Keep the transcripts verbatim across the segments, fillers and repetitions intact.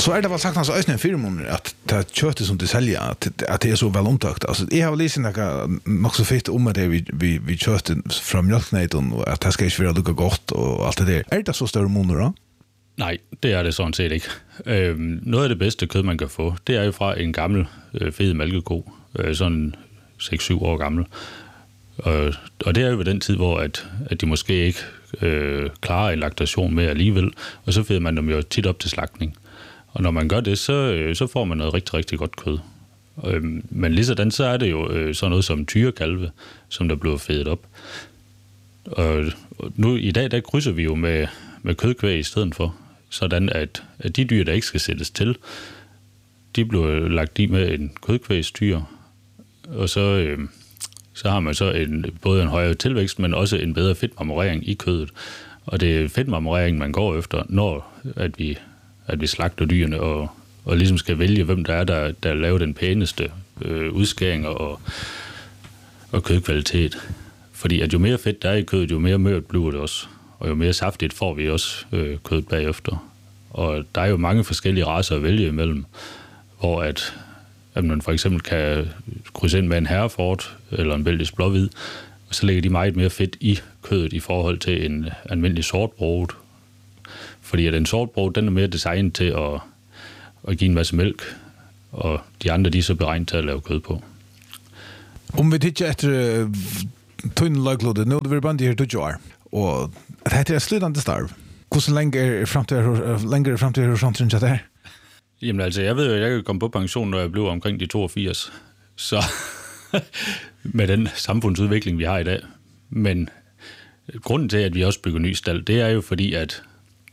så er det vel sagt altså en firma at det kjøttet som de säljer at, at det er så vel omtakt. Altså, jeg har læst nok så fint om at det vi, vi, vi kjøttet fra mjølknæten og at det skal ikke være lukket godt og alt det der. Er det så større måneder da? Nej, det er det sådan set ikke. Øhm, noget af det bedste kød, man kan få, det er jo fra en gammel, øh, fed mælkeko, øh, sådan seks syv år gammel. Og, og det er jo ved den tid, hvor at, at de måske ikke øh, klarer en laktation med alligevel, og så feder man dem jo tit op til slagtning. Og når man gør det, så, øh, så får man noget rigtig, rigtig godt kød. Øhm, men lige sådan, så er det jo øh, sådan noget som tyrekalve, som der bliver fedet op. Og, og nu i dag, der krydser vi jo med, med kødkvæg i stedet for, sådan at, at de dyr, der ikke skal sættes til, de bliver lagt i med en kødkvægstyr, og så, øh, så har man så en, både en højere tilvækst, men også en bedre fedtmarmorering i kødet. Og det er fedtmarmorering, man går efter, når at vi, at vi slagter dyrene, og, og ligesom skal vælge, hvem der er, der, der laver den pæneste øh, udskæring og, og kødkvalitet. Fordi at jo mere fedt der er i kødet, jo mere mørt bliver det også. Og jo mere saftigt får vi også øh, kødet bagefter. Og der er jo mange forskellige racer at vælge imellem, hvor at, at man for eksempel kan krydse ind med en Hereford eller en belgisk blåhvid, og så lægger de meget mere fedt i kødet i forhold til en almindelig sortbrød. Fordi at en sortbrød, den er mere designet til at, at give en masse mælk, og de andre, de er så beregnet til at lave kød på. Om vi tittar efter tunn laglådet, nu er det bare de her tjugo år, og det er slutande starv. Hvordan længe er fremtiden, længere fremtiden horisonten til det her? Jamen altså, jeg ved jo, at jeg kan komme på pension, når jeg bliver omkring de toogfirs. Så med den samfundsudvikling, vi har i dag. Men grunden til, at vi også bygger ny stald, det er jo fordi, at,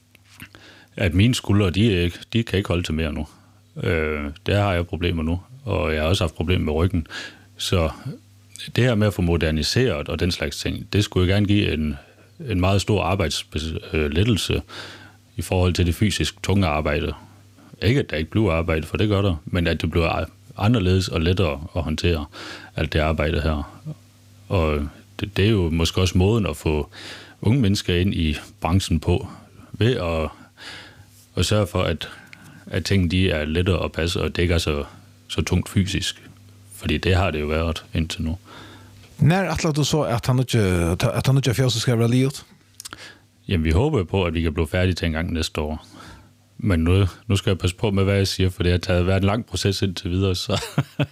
at mine skuldre, de, de kan ikke holde til mere nu. Øh, der har jeg problemer nu, og jeg har også haft problemer med ryggen. Så det her med at få moderniseret og den slags ting, det skulle jo gerne give en, en meget stor arbejdslettelse i forhold til det fysisk tunge arbejde. Ikke at der ikke bliver arbejde, for det gør der, men at det bliver anderledes og lettere at håndtere alt det arbejde her. Og det, det er jo måske også måden at få unge mennesker ind i branchen på, ved at, at sørge for, at, at tingene de er lettere at passe, og det ikke er så, så tungt fysisk. Fordi det har det jo været indtil nu. Når atler du så, at han ikke, at han ikke fjøs skal være livet? Jamen, vi håber på, at vi kan blive færdige til en gang næste år. Men nu, nu skal jeg passe på med, hvad jeg siger, for det har taget været en lang proces indtil videre. Så.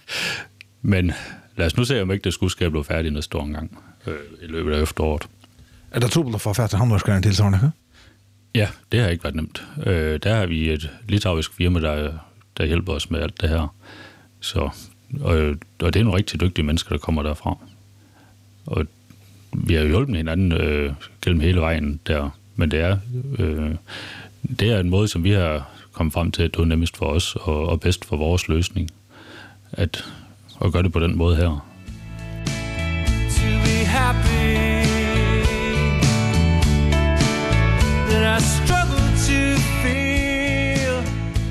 Men lad os nu se, om ikke det skulle skal blive færdig næste år en gang øh, i løbet af efteråret. Er der trobelt at få færdig håndværskeren til sådan, ikke? Ja, det har ikke været nemt. Øh, der har vi et litauisk firma, der, der hjælper os med alt det her. Så, og, og det er nogle rigtig dygtige mennesker, der kommer derfra. Og vi har jo hjulpet hinanden øh, gennem hele vejen der. Men det er, øh, det er en måde, som vi har kommet frem til, at det er nemmest for os og, og bedst for vores løsning. At, at gøre det på den måde her. To be happy that I struggle to feel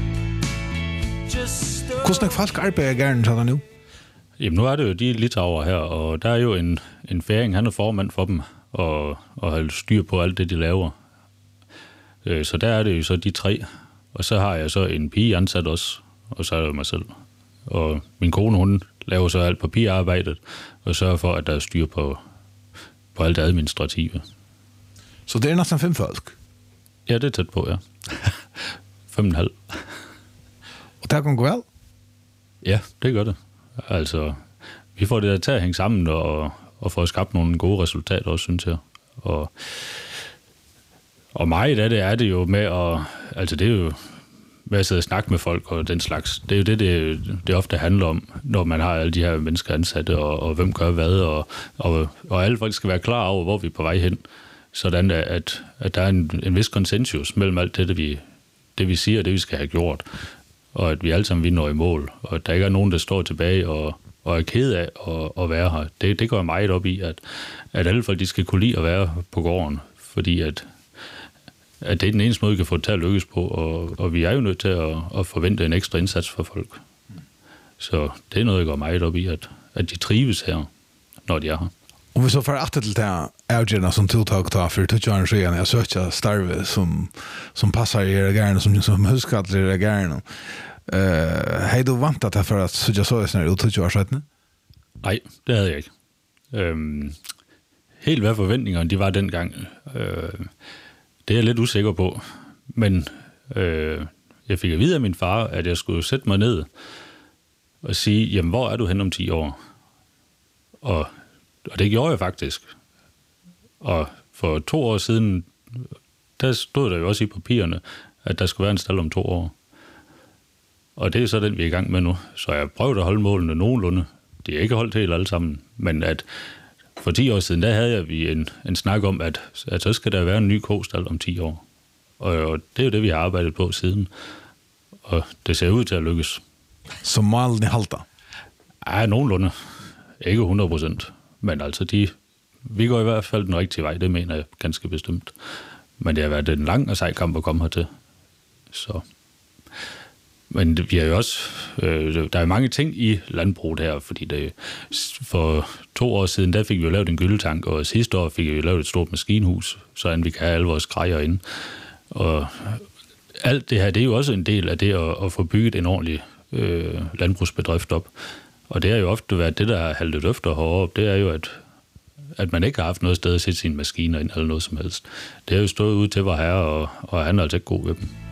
just Hvordan er folk arbejder gerne til dig nu? Jamen nu er det jo de litauer her, og der er jo en, en færing, han er formand for dem, og, og har styr på alt det, de laver. Øh, så der er det jo så de tre, og så har jeg så en pige ansat også, og så er det jo mig selv. Og min kone, hun laver så alt papirarbejdet, og sørger for, at der er styr på, på alt det administrative. Så det er næsten fem folk? Ja, det er tæt på, ja. Fem og en halv. Og der kan gå vel? Ja, det gør det. Altså, vi får det til at hænge sammen og, og få skabt nogle gode resultater også, synes jeg. Og, og meget af det er det jo med at, altså det er jo med at sidde og snakke med folk og den slags. Det er jo det, det, det ofte handler om, når man har alle de her mennesker ansatte, og, og hvem gør hvad, og, og, og alle folk skal være klar over, hvor vi er på vej hen. Sådan at, at der er en, en vis konsensus mellem alt det, det vi, det vi siger, og det vi skal have gjort. Og at vi alle sammen vi når i mål, og at der ikke er nogen, der står tilbage og, og er ked af at, at være her. Det, det går meget op i, at, at alle folk de skal kunne lide at være på gården, fordi at, at det er den eneste måde, vi kan få det til at lykkes på, og, og vi er jo nødt til at, at forvente en ekstra indsats for folk. Så det er noget, der går meget op i, at, at de trives her, når de er her. Om vi så får aftet til det her, avgärna som tilltag ta för att göra en sken. Jag söker starve som, som passar i era gärna, som, som huskadlar i era gärna. Uh, Hej du vantat här för att söka så är det ut tjugo år sedan? Nej, det havde jeg ikke. Øhm, helt hvad forventningerne de var dengang, øh, det er jeg lidt usikker på. Men øh, jeg fik at vide af min far, at jeg skulle sætte mig ned og sige, jamen hvor er du hen om ti år? Og, og det gjorde jeg faktisk. Og for to år siden, der stod der jo også i papirerne, at der skulle være en stald om to år. Og det er så den, vi er i gang med nu. Så jeg prøvede at holde målene nogenlunde. Det er ikke holdt helt alle sammen, men at for ti år siden, der havde jeg vi en, en snak om, at, at så skal der være en ny kostald om ti år. Og, og det er jo det, vi har arbejdet på siden. Og det ser ud til at lykkes. Så malen i halta? Ja, nogenlunde. Ikke hundrede procent. Men altså, de, vi går i hvert fald den rigtige vej, det mener jeg ganske bestemt. Men det har været en lang og sej kamp at komme hertil. Så... Men det, vi er jo også, øh, der er mange ting i landbruget her, fordi det, for to år siden, der fik vi jo lavet en gyldetank, og sidste år fik vi lavet et stort maskinhus, så vi kan have alle vores grejer inde. Og alt det her, det er jo også en del af det at, at få bygget en ordentlig øh, landbrugsbedrift op. Og det har jo ofte været det, der har haltet efter heroppe, det er jo, at, at man ikke har haft noget sted at sætte sine maskiner ind, eller noget som helst. Det har jo stået ude til vor herre, og, og han er altså ikke god ved dem.